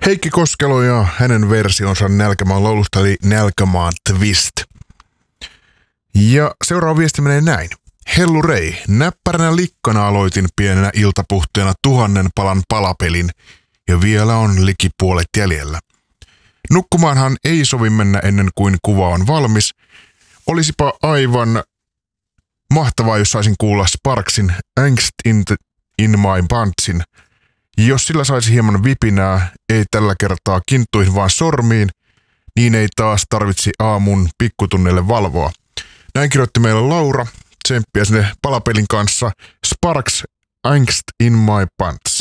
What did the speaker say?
Heikki Koskelo ja hänen versionsa Nälkämaan laulusta eli Nälkämaan Twist. Ja seuraava viesti menee näin. Hellu Rei, näppäränä likkana aloitin pienenä iltapuhteena 1000 palan palapelin ja vielä on liki puolet jäljellä. Nukkumaanhan ei sovi mennä ennen kuin kuva on valmis. Olisipa aivan mahtavaa, jos saisin kuulla Sparksin Angst in my Pantsin. Jos sillä saisi hieman vipinää, ei tällä kertaa kinttuihin vaan sormiin, niin ei taas tarvitsi aamun pikkutunnelle valvoa. Näin kirjoitti meille Laura, tsemppiä sinne palapelin kanssa. Sparks Angst in my Pants.